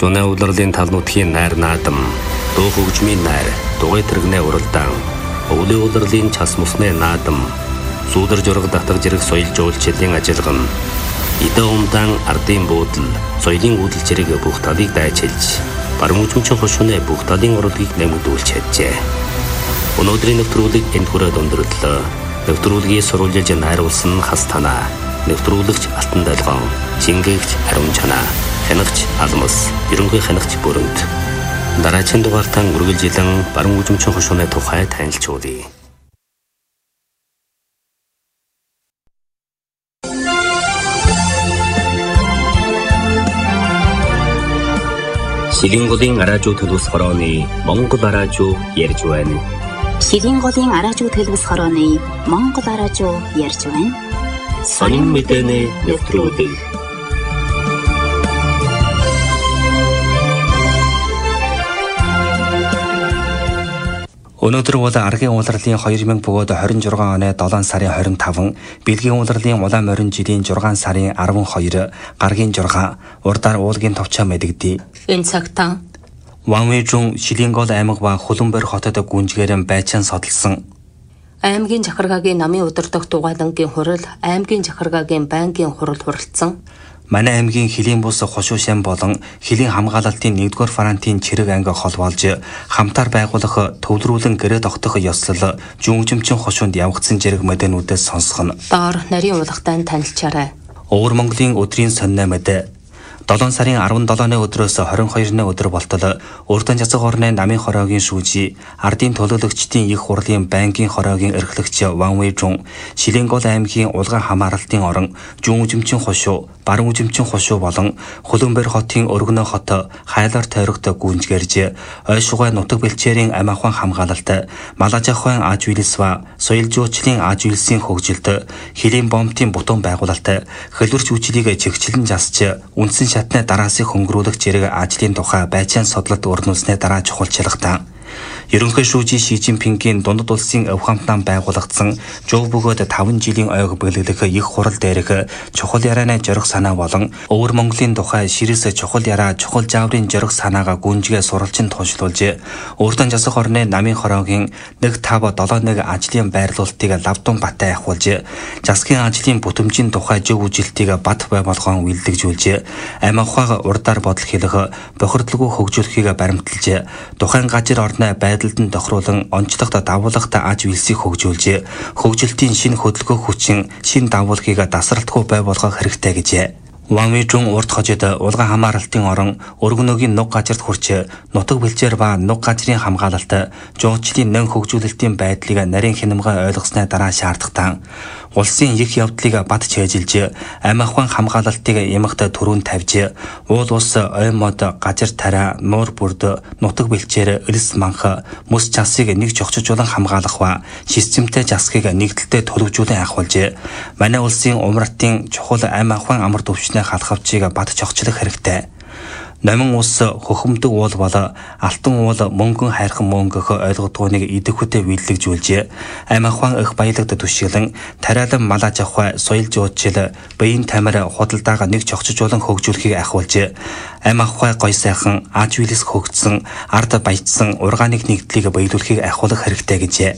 Дунай улирлын тал нутгийн найр наадам, дуу хөгжмийн найр, дугуй тэрэгнээ уралдаан, өвлийн улирлын час мусны наадам, сүүдэр жураг татах зэрэг соёл жуулчлалын ажиллагаа, эдэ умдаан ардын буудал, соёлын үйлдэл зэрэг бүх талыг дайчилж, баруун үзмчин хошууны бүх талын урлагийг нэмэгдүүлж чаджээ. Өнөөдрийн нэвтрүүлэг энд хүрээд өндөрлөө. Нэвтрүүлгийг сурвалжилж найруулсан Хас Танаа, нэвтрүүлэгч Алтан Долгоон, шингээгч Ариун Чанаа, хянагч Алмас, ерөнхий хянагч Бүрөнд. Дараагийн дугаартаа үргэлжилэн баруун үзмчин хошууны тухай танилцуулъя. Шилийн голын араажуу төлөвс хорооны Монгол араажуу ярьж байна. Шилийн голын араажуу төлөвс хорооны Монгол араажуу ярьж байна. Сонин мэдээний нэвтрүүлэг. Өнөөдөр бол аргийн улирлын 2026 оны 7 сарын 25, Бэлгийн улирлын улаан морин жилийн 6 сарын 12, гаргийн 6, урдаар уулгийн товчоо мэдэгдээ. Энэ цагтаа Ванвэжун Шилийн гол аймаг ба Хуланбойр хотод гүнжгээрэн байчаан содолсон. аймгийн захиргаагийн намын удирдах дугайлангийн хурал, аймгийн захиргаагийн байнгын хурал хуралдсан. Манай аймгийн Хилийн бус хошуу шам болон Хилийн хамгаалалтын 1-р фронтын чирэг анги холбоолж хамтаар байгуулах төвлөрүүлэн гэрээ тогтох ёслол жүнжимчин хошуунд явагдсан зэрэг мэдээнүүдээс сонсгоно. Доор нарийн уулгатай танилцаарай. Өвөр Монголын өдрийн сонин мэдээ. 7 сарын 17-ны өдрөөс 22-ны өдөр болтол Урдан Жазаг орны намын хороогийн шүүжи, ардын төлөөлөгчдийн их хурлын байнгын хороогийн эрхлэгч Ванвэжун, Шилийн гол аймгийн улгаан хамааралтын орон, Жүн үзмчин хошуу, баруун үзмчин хошуу болон Хуланбойр хотын өргөнөө хот хайлаар тойрогт гүнжгэрж, ойшгой нутаг бэлчээрийн ам ахуйн хамгаалалт, малаж ахуйн аж үйлс ба соёл жуулчлалын аж үйлсийн хөгжилд, Хилийн бомтын бутуун байгуулалт, хөлөрч үйлчлэгийг чигчлэн засч, үндсэн шатны дараасыг хөнгөрүүлэх зэрэг ажлын тухай байцаан судлалт өрнүүлснээр дараа чухалчилгатай. Ерөнхий шүүжи Ши Жинпингийн дундад улсын өв хамтан байгуулагдсан Жоо бөгөөд 5 жилийн ойг бэлгэлэх их хурал дээрх чухал ярианы зориг санаа болон Өвөр Монголын тухай ширэс чухал яраа чухал жаврын зориг санаагаа гүнжгээ суралцсан туншлуулж, Урдан Жазаг орны намын хороогийн 1571 ажлын байрлуулалтыг лавдун батай ахуулж, засгийн ажлын бүтэмжийн тухай зөв үжилтийг бат бай болгон үйлдэгжүүлж, ам ахуйг урдаар бодол хэлэх, бохирдлгүй хөгжүүлэхийг баримталж, тухайн газар орны байдалд нь тохируулан онцлогт давуулахт аж үйлсийг хөгжүүлж, хөгжилтийн шинэ хөдөлгөөх хүчин, шинэ давуулгыг дасралтгүй бай болгох хэрэгтэй гэжээ. Ванвэжун урд хожид улгаан хамааралтын орон, өргөнөөгийн нуг газарт хүрч, нутаг бэлчээр ба нуг газрын хамгаалалт, жуулчлалын нэн хөгжүүлэлтийн байдлыг нарийн хянамгай ойлгосны дараа шаардлагатай. Улсын их явдлыг бат чэйжилж, ам ахуйн хамгаалалтыг ямагт төрүүн тавьж, уул ус, ой мод, газар тарай, нуур бүрд, нутаг бэлчээр, элс манх, мөс часыг нэг жогчжуулан хамгаалах ба системтэй засгийг нэгдэлтэй төлөвжүүлэн ахуулж, манай улсын умралтын чухал ам ахуйн амар төвчний халахвчийг бат чогчлох хэрэгтэй. Номин ус хөхөмдөг уул бол алтан уул мөнгөн хайрхан мөнгөх ойлгодгооныг идэвхтэй биелэгжүүлж, ам ахуйн их баялагд түшиглэн тариалан малаж ахуй соёл жуулчил биеийн тамир худалдаага нэг чогчжуулан хөгжүүлэхийг ахуулж, ам ахуй гой сайхан аж үйлс хөгжсөн ард баяжсан органик нэгдлийг биелүүлэхийг ахуулах хэрэгтэй гэжээ.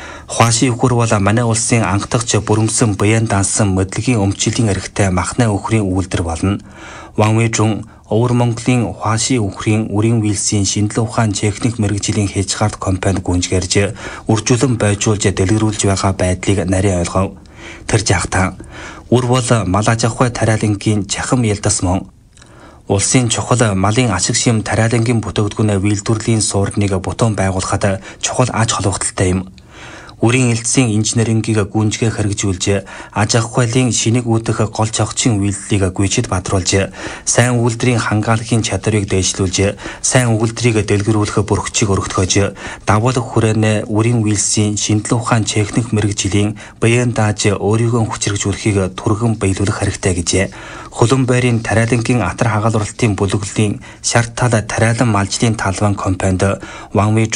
Хуаши өхөр бол манай улсын анхдагч бүрэмсэн баян дансан мэдлэгийн өмчлөлийн эрхтэй махны өхрийн үйлдвэр болно. Ванвэжун Өвөр Монголын Хуаши өхрийн үрийн үйлсийн шинжилгээ ухаан техник мэргэжлийн хязгаарт компани гүнжгэрж, үржүүлэн бойжуулж дэлгэрүүлж байгаа байдлыг нарийн ойлгов. Тэр жахтаа үр бол малаж ахуй тариалангийн чахам ялдас мөн. Улсын чухал малын ашиг шим тариалангийн бүтээгдэхүүн үйлдвэрлэлийн суурныг бутуун байгуулахад чухал аж холбогдолтой юм. Үрийн элдсийн инженерингийг гүнжгээ хэрэгжүүлж, аж ахуйлын шинийг үүдэх гол цогцын үйлдэлийг гүйцэд бадруулж, сайн үйлдвэрийн хангалтын чадварыг дээшлүүлж, сайн үйлдвэрийг дэлгэрүүлэх бүрхчийг өргөтгөж, давуулах хүрээний үрийн үйлсийн шинжилгээ ухаан техник мэргэжлийн баян дааж өөрийгөө хүчрэгжүүлэхийг түргэн биелүүлэх хэрэгтэй гэжээ. Хуланбойрын тариалангийн атар хагалралтын бүлэглэлийн шарт тал тариалан малжлын талбайн компанид Ванвэжун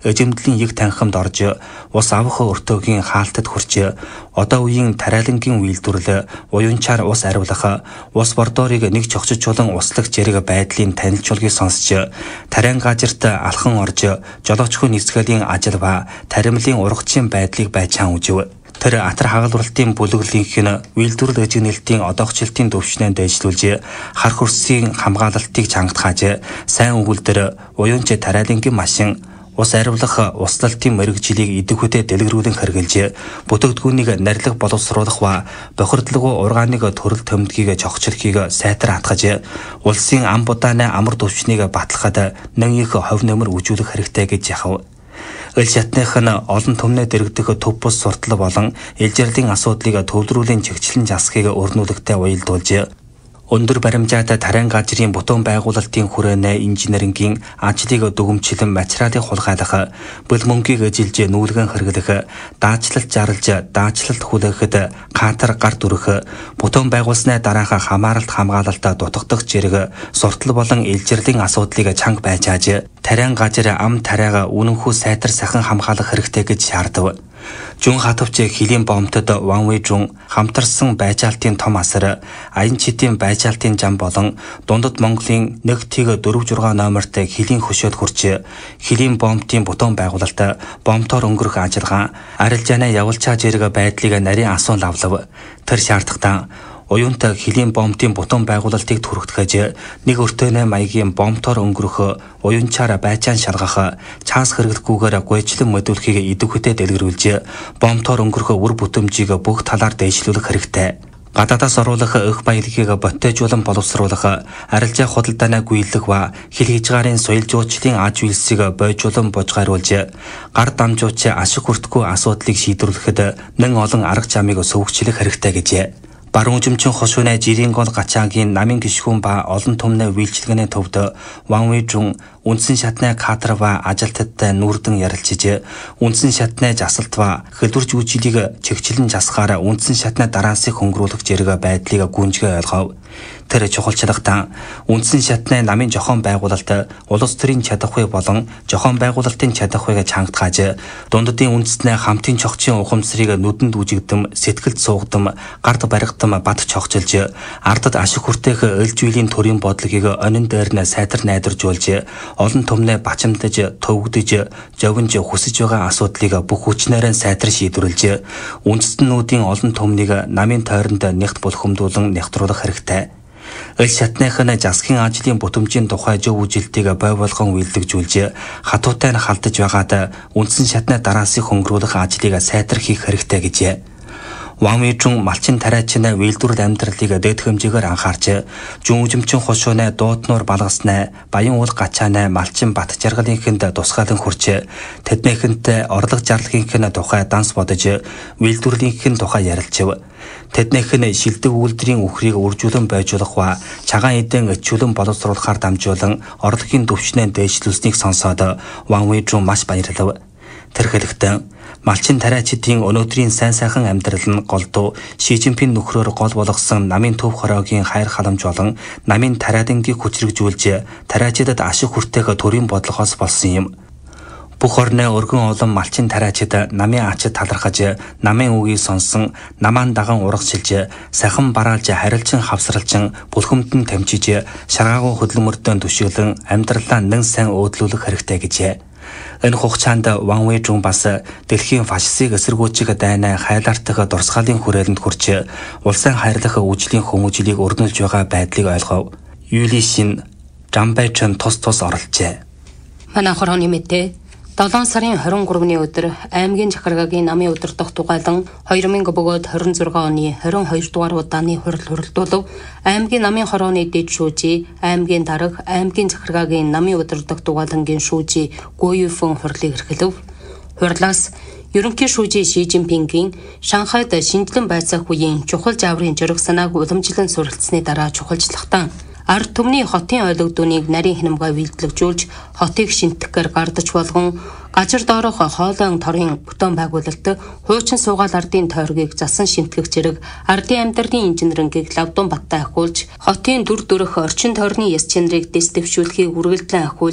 эжимдлийн яг танхимд орж ус авах өртөөгийн хаалтад хүрч одоо үеийн тариалангийн үйлдвэрлэл уянчаар ус ариулах ус бордоорыг нэг чогчжуулан услах зэрэг байдлын танилцуулгыг сонсч тариан газарт алхан орж жолоочгүй нисгэлийн ажил ба таримлын ургачийн байдлыг байцаан үзв. Тэр атар хагалбарлалтын бүлэглэлийнх нь үйлдвэрлэл ажиглалтын одоогчлалтын төвшнөнд дэвшлүүлж хар хөрсийн хамгаалалтыг чангатгааж сайн өгүүлдэр уянч тариалангийн машин ус ариулах услалтын мэрэгжилийг идэвхтэй дэлгэрүүлэн хэрэгжилж бүтээгдэхүүнийг нарилга боловсруулах ба бохирдлагүй ургааныг төрөл төмдгийг чогчлохыг сайтар хатгаж улсын ам будааны амар төвчнийг батлахад нэн их хов нөмөр үжүүлэх хэрэгтэй гэж яхав. Эл шатных нь олон түмнээ дэрэгдэх төв бус суртал болон элжирлийн асуудлыг төвлөрүүлийн чигчлэн засахыг өрнүүлэхтэй уялдуулж өндөр баримжаатай тариан газрын бутуун байгуулалтын хүрээнэ инженерингийн ажлыг дүгэмжлэн материалыг хулгайлах, бэл мөнгийг эжилж нүүлгэн хэрэглэх, даачилалт зарлж даачилалт хүлээхэд катар гарт өрөх, бутуун байгуулсны дараах хамааралт хамгаалалтаа дутагдах зэрэг суртал болон элжирлийн асуудлыг чанга байжааж тариан газар ам тариага үнэнхүү сайтар сахан хамгаалах хэрэгтэй гэж шаардав. Жун хатвч хилийн бомтод Ванвей Жун хамтарсан байжаалтын том асар, аян чидийн байжаалтын зам болон дундад Монголын 1-4-6 номерт хилийн хөшөөд хүрч хилийн бомтын бутуун байгуулалт бомтоор өнгөрөх ажиллагаа арилжааны явуулчаа зэрэг байдлыг нарийн асуун лавлав. Тэр шаардлагатай уюунт хилийн бомтын бутуун байгуулалтыг түрэгдэхэж нэг өртөөний маягийн бомтоор өнгөрөх уюунчаар байцаан шалгах чаас хэрэглэхгүйгээр гойчлон модулхийг идэвхтэй дэлгэрүүлж бомтоор өнгөрөх үр бүтэмжийг бүх талаар дэвшлүүлэх хэрэгтэй. Гадаадаас оруулах их баялагийг боттэжуулан боловсруулах, арилжаа худалдааны гүйлэх ба хил хязгаарын соёл жуучлалын аж үйлсийг бойжуулан бужгааруулж гар дамжууч ашиг хүртэхгүй асуудлыг шийдвэрлэхэд нэн олон арга замыг сөвөгчлөх хэрэгтэй гэжээ. Баруун жимчин хошууны жирийн гол гачаагийн намын гишгүүн ба олон түмний үйлчилгээний төвд Ванвей Жун үндсэн шатны кадр ба ажилтнтай нүрдэн ярилцж үндсэн шатны засалт ба хэлбэрж үйлчлэлийг чигчлэн засахаар үндсэн шатны дараасыг хөнгөрүүлэх зэрэг байдлыг гүнжгээ ойлгов. Тэр чухалчлагтаа үндсэн шатны намын жохон байгуулалт улс төрийн чадахуй болон жохон байгуулалтын чадахуйг чангатгааж дунддын үндэстний хамтын чогчийн ухамсарыг нүдэнд үжигдэм сэтгэлд суугдам гард баригдам бат чогчилж ардад ашиг хүртээх элж үеийн төрийн бодлогыг онин дээр нь сайтар найдваржуулж олон түмнээ бачимдаж төвөгдөж жовинж хүсэж байгаа асуудлыг бүх хүчнээрээ сайтар шийдвэрлэж үндэстнүүдийн олон түмнийг намын тойронд нэгт булхамдуулан нягтруулах хэрэгтэй. Эл шатных нь засгийн ажлын бүтэмжийн тухай зөв үжилтийг бой болгон үйлдвэрлэж хатуутай нь халдаж байгаад үндсэн шатны дараасыг хөнгөрүүлэх ажлыг сайтар хийх хэрэгтэй гэжээ. Ванвей Жун малчин тариачны үйлдвэрлэл амьдралыг дэд хэмжээгээр анхаарч жун жимчин хошууны дууднуур балгасны баян уул гачааны малчин бат жаргалынхэнд тусгаалan хүрч тэднийхэнтэй орлого зарлагынхын тухай данс бодож үйлдвэрлэлийнхэн тухай ярилцв. Тэднийх нь шилдэг үйлдвэрийн үхрийг үржүүлэн байжуулах ба цагаан эдэн өчүүлэн боловсруулахаар дамжуулан орлогын төвчнээ дээшлүүлснийг сонсоод Ванвей Жун маш баярлав. Тэрхэлэхдээ малчин тариачдын өнөөдрийн сайн сайхан амьдрал нь голдуу Ши Жинпин нөхрөөр гол болгосон намын төв хороогийн хайр халамж болон намын тариадангийг хүчрэгжүүлж тариачдад ашиг хүртээх төрийн бодлогоос болсон юм. Бүх орны өргөн олон малчин тариачид намын ачид талархаж намын үгийг сонсон намаан даган урагшилж сахан бараалж харилцан хавсралчин бүлхэмдэн тамчиж шаргаагүй хөдөлмөртөө түшиглэн амьдралаа нэн сайн өөдлүүлэх хэрэгтэй гэжээ. Энэ хугацаанд Ванвей Жун бас дэлхийн фашистыг эсэргүүцэх дайны хайлаартах дурсгалын хүрээлэнд хүрч улсын хайрлах үжлийн хүмүүжлийг өрнүүлж байгаа байдлыг ойлгов. Юли Шин Жамбайчин тус оролцжээ. Манай хорооны мэдээ 7 сарын 23-ны өдөр аймгийн захиргагийн намын өдөр дох дугайлан 2000 бөгөөд 26 оны 22 дугаар удааны хурал хуралдуулав. Аймгийн намын хорооны дэд шүүжи, аймгийн дарга, аймгийн захиргагийн намын өдөр дох дугайлангийн шүүжи Гуйфэн хурлыг эрхлэв. Хурлаас ерөнхий шүүжи Ши Жинпингийн Шанхайд шинжлэн байцаах үеийн чухал жаврын жөрөх санааг уламжлан суралцсны дараа чухалчлахтан ард түмний хотын ойлгодоныг нарийн хянамгай вилдлэгжүүлж хотыг шинтгэхээр гардаж болгон гажир доорох хоолойн торын бүтэн байгуулалт хуучин суугаал ардын тойргийг засан шинтгэх зэрэг ардын амьдралын инженерингийг лавдун баттай ахиулж хотын дүр төрх орчин тойрны яс чанарыг дэс дэвшүүлэхийг үргэлжлэн ахиулж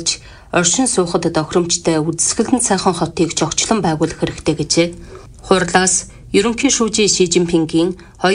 оршин суухад тохиромжтой үзэсгэлэн сайхан хотыг зохицлон байгуулах хэрэгтэй гэжээ. Хурлаас Ерөнхий шүүжийн Ши Жинпингийн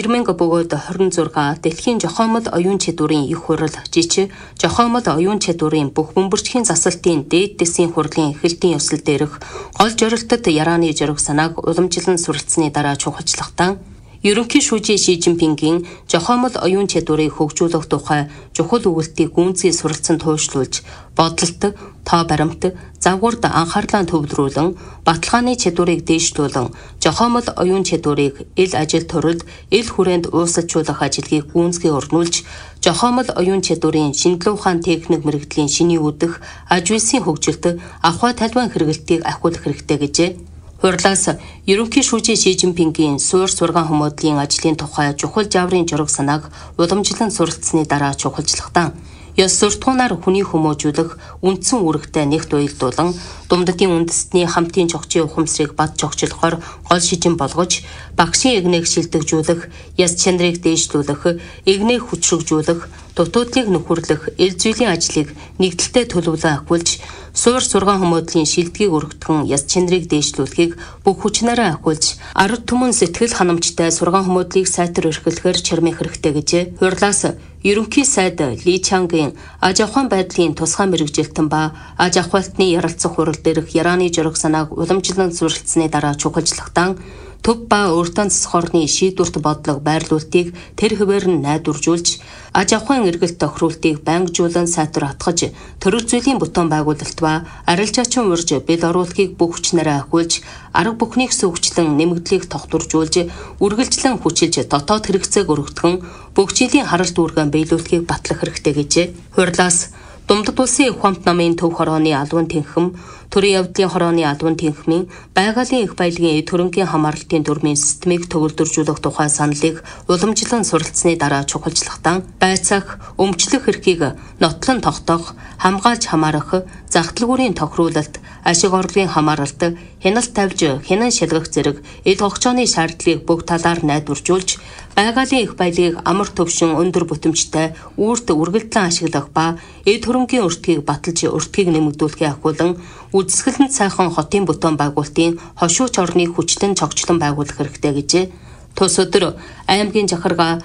2026 Дэлхийн зохиомол оюун чадварын их хурал жижиг зохиомол оюун чадварын бүх бөмбөрчхийн засалтын дээд дэсийн хурлын эхлэлтийн ёслол дээрх гол зорилтод ярааны зориг санааг уламжлан суралцсаны дараа чухалчлахтаа Ерөнхий шүүжийн Ши Жинпингийн зохиомол оюун чадварыг хөгжүүлэх тухай чухал өгүүлтийг гүнзгий суралцсан туйлшруулж, бодолт, тоо баримт, загварт анхаарлаа төвлөрүүлэн, баталгааны чадварыг дээшлүүлэн, зохиомол оюун чадварыг ил ажил төрөлд, ил хүрээнд уусалжуулах ажлыг гүнзгий өрнүүлж, зохиомол оюун чадварын шинжилгээ ухаан техник мэрэгдлийн шиний үүдэх, аж үйлсийн хөгжилт, ахуй талбайн хэрэгэлтийг ахиулах хэрэгтэй гэжээ. Хурлаас Ерөнхий шүүжийн Ши Жинпингийн суур сургаан хүмүүдлийн ажлын тухай чухал жаврын жураг санааг уламжлан суралцсаны дараа чухалчлахтаа ёс суртахуунаар хүний хүмүүжүүлэх үндсэн үүрэгтэй нэгт уялдуулан Думддын үндэстний хамтын чогчийн ухамсарыг бад чогчлохоор гол шижин болгож багшийн эгнийг шилдэгжүүлэх, яс чанарыг дээшлүүлэх, эгнийг хүчрэгжүүлэх, дутуудлыг нөхөрлөх, ил зүйлийн ажлыг нэгдэлтэй төлөвлөн ахиулж, суур сургаан хүмүүдлийн шилдгийг өргөдгөн яс чанарыг дээшлүүлэхийг бүх хүчнээрээ ахиулж, ард түмэн сэтгэл ханамжтай сургаан хүмүүдлийг сайтар эрхлэхээр чармих хэрэгтэй гэжээ. Хурлаас Ерөнхий сайд Ли Чангийн аж ахуйн байдлын тусгай мэргэжилтэн ба аж ахуйлтны ярилцах хурал дээрх ярааны жураг санааг уламжлан суралцсаны дараа чухалчлахтаа төв ба өөртөө засах орны шийдвэрт бодлого байрлуулалтыг тэр хэвээр нь найдваржуулж, аж ахуйн эргэлт тохируултыг байнгжуулан сайтар атгаж, төрөл зүйлийн бүтээн байгуулалт ба арилжаачин урьж бэл оруулахыг бүх хүчнээрээ ахиулж, арга бүхнийг сүүгчлэн нэмэгдлийг тогтворжуулж, үргэлжлэн хүчилж дотоод хэрэгцээг өргөдгөн, бүх жилийн харалт үүргэн биелүүлэхийг батлах хэрэгтэй гэжээ. Хурлаас Думдад улсын их хамт намын төв хорооны албан тэнхэм, төрийн явдлын хорооны албан тэнхмийн байгалийн их баялагын эд хөрөнгийн хамгаалалтын дүрмийн системийг төвлөржүүлэх тухай саналыг уламжлан суралцсаны дараа чухалчлахтаа байцаах, өмчлөх эрхийг нотлон тогтоох, хамгаалж хамаарах, загталгүүрийн тохируулалт, ашиг орлогын хамааралт, хяналт тавьж хянан шалгах зэрэг эд огцооны шаардлагыг бүх талаар найдваржуулж, байгалийн их баялагийг амар төвшин өндөр бүтэмжтэй үүрт үргэлжлэн ашиглах ба эд хөрөнгийн өртгийг баталж өртгийг нэмэгдүүлэхээ ахиулан үзэсгэлэнт сайхан хотын бүтээн байгуулалтын хошууч орныг хүчлэн цогцлон байгуулах хэрэгтэй гэжээ. Тус өдөр аймгийн захиргаа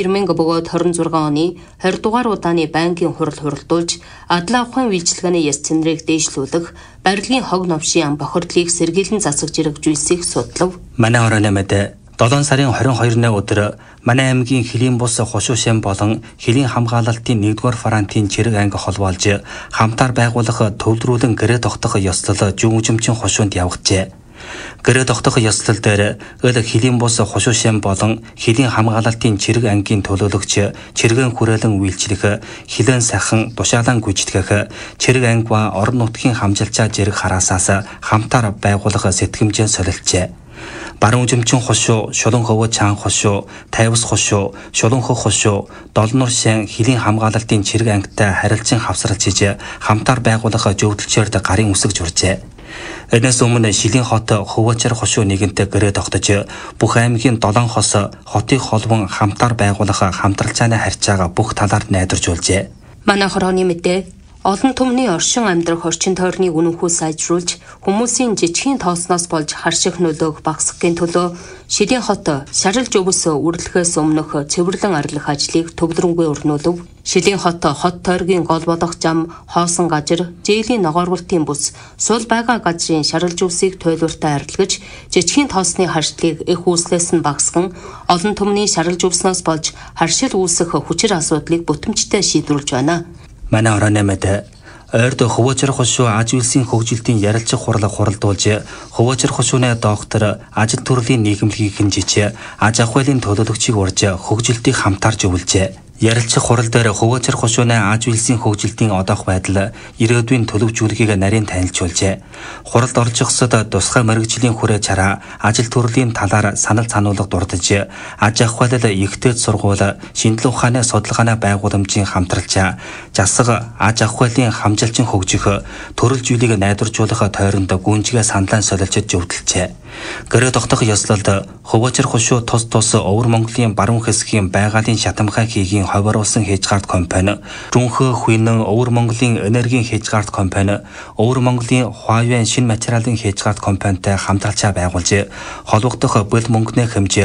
2026 оны 20 дугаар удааны байнгын хурал хуралдуулж, адлаа ухаан үйлчилгээний яс цэнрийг дээшлүүлэх, барилгын хог новшийн бохирдлыг сэргийлэн засагж иргэжүүлсийг судлав. Манай орон нэмэд 7 сарын 22-ны өдөр манай аймгийн Хөлийн бус хошуушин болон Хөлийн хамгаалалтын 1-р фронтын чирэг анги холбоолж хамтаар байгуулах төвлөрүүлэн гэрээ тогтох ёслол жүнжимчин хошуунд явагчээ. Гэрээ тогтох ёслол дээр Хөлийн бус хошуушин болон Хөлийн хамгаалалтын чирэг ангийн төлөөлөгч чиргэн хүрээлэн үйлчлэх, хилэн сахан тушаалан гүйцэтгэх, чирэг анги ба орон нутгийн хамжилчаа зэрэг хараасаас хамтаар байгуулах сэтгэмжээ солилцжээ. Баруун жимчин хошуу, шулан хөвөө чаан хошуу, тайвас хошуу, шулан хөх хошуу, долнор шин Хөлийн хамгаалалтын чирэг ангитай харилцан хавсралж хийж хамтаар байгуулах зөвлөлчөөрд гарын үсэг журжээ. Энэс өмнө Шилийн хот хөвөөчөр хошуу нэгэнтэй гэрээ тогтож, бүх аймгийн 7 хос хотыг холбон хамтаар байгуулах хамтралцааны харьцаага бүх талаар найдваржуулжээ. Манай хорооны мэдээ олон түмний оршин амьдрах орчин тойрныг үнэнхүү сайжруулж, хүмүүсийн жижигхэн тоосноос болж харших нөлөөг багасгахын төлөө Шилийн хот шарилж өвс үрлэхээс өмнөх цэвэрлэн арилгах ажлыг төвлөрөнгүй өрнүүлв. Шилийн хот тойргийн гол болох зам, хоосон газар, зээлийн ногооргуултын бүс, сул байгаа газрын шарилж өвсийг туйлууртай арилгаж, жижигхэн тоосны харшлагыг их үүслээс нь багасган, олон түмний шарилж өвснөөс болж харшил үүсэх хүчир асуудлыг бүтэмжтэй шийдвэрлэж байна. Манай орон нэмэд ойрд хөвөөчөр хошуу аж үйлсийн хөгжилтийн ярилцах хурал хуралдуулж, хөвөөчөр хошууны доктор ажил төрлийн нийгэмлэгийг хинжиж, аж ахуйлын төлөөлөгчийг урьж хөгжилтийг хамтаар зөвлөжээ. Ярилцах хурал дээр хөвөөчөр хошууны аж үйлсийн хөгжилтийн одоох байдал, ирээдүйн төлөвжүүлгийг нарийн танилцуулжээ. Хуралд оржихсод тусгай мэргэжлийн хүрээ чараа, ажил төрлийн талаар санал сануулга дурдж, аж ахуйлал ихтэйд сургууль, шинжилгээ ухааны судалгааны байгууламжийн хамтралчаа, засаг аж ахуйлын хамжилчин хөгжих, төрөл зүйлийг найдваржуулах тойронд гүнжгээ саналаа солилцож зөвлөлжээ. Гэрээ тогтох ёслолд Хувачир хушуу тус Өвөр Монголын баруун хэсгийн байгалийн шатамхай хийгийн ховируулсан Хежгард компани, Рүнхөө Хуйнан Өвөр Монголын энергийн Хежгард компани, Өвөр Монголын Хуавейн шинэ материалын Хежгард компанитай хамтралцаа байгуулжээ. Холбогдох бүл мөнгөний хэмжээ